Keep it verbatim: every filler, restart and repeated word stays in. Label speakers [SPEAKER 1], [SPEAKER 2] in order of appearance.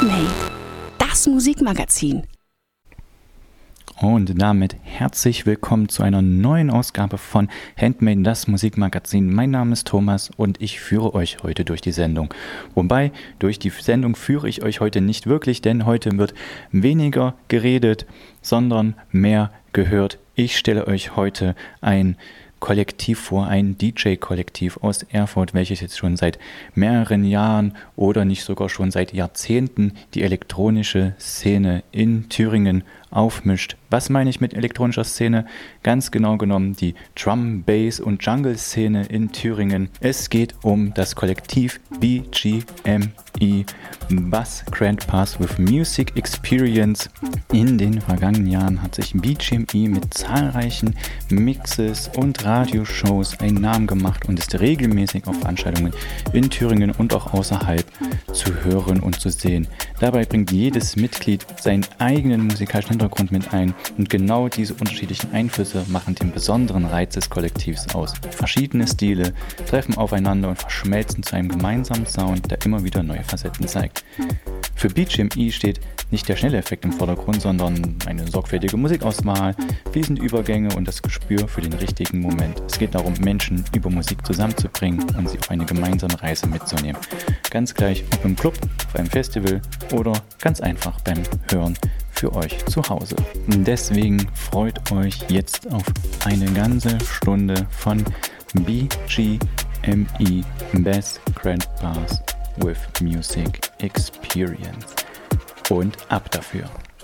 [SPEAKER 1] Handmade, das Musikmagazin.
[SPEAKER 2] Und damit herzlich willkommen zu einer neuen Ausgabe von Handmade, das Musikmagazin. Mein Name ist Thomas und ich führe euch heute durch die Sendung. Wobei, durch die Sendung führe ich euch heute nicht wirklich, denn heute wird weniger geredet, sondern mehr gehört. Ich stelle euch heute ein Kollektiv vor, ein D J-Kollektiv aus Erfurt, welches jetzt schon seit mehreren Jahren oder nicht sogar schon seit Jahrzehnten die elektronische Szene in Thüringen aufmischt. Was meine ich mit elektronischer Szene? Ganz genau genommen die Drum, Bass und Jungle-Szene in Thüringen. Es geht um das Kollektiv B G M E, Bus Grand Pass with Music Experience. In den vergangenen Jahren hat sich B G M E mit zahlreichen Mixes und Radioshows einen Namen gemacht und ist regelmäßig auf Veranstaltungen in Thüringen und auch außerhalb zu hören und zu sehen. Dabei bringt jedes Mitglied seinen eigenen musikalischen Hintergrund mit ein und genau diese unterschiedlichen Einflüsse machen den besonderen Reiz des Kollektivs aus. Verschiedene Stile treffen aufeinander und verschmelzen zu einem gemeinsamen Sound, der immer wieder neue Facetten zeigt. Für B G M E steht nicht der schnelle Effekt im Vordergrund, sondern eine sorgfältige Musikauswahl, fließende Übergänge und das Gespür für den richtigen Moment. Es geht darum, Menschen über Musik zusammenzubringen und sie auf eine gemeinsame Reise mitzunehmen. Ganz gleich, ob im Club, auf einem Festival oder ganz einfach beim Hören für euch zu Hause. Deswegen freut euch jetzt auf eine ganze Stunde von B G M E, Best Grand Pass with Music Experience. Und ab dafür.